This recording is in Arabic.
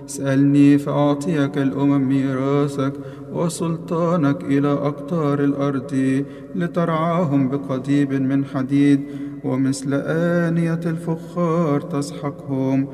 اسألني فأعطيك الأمم ميراثك وسلطانك إلى أقطار الأرض، لترعاهم بقضيب من حديد ومثل آنية الفخار تسحقهم،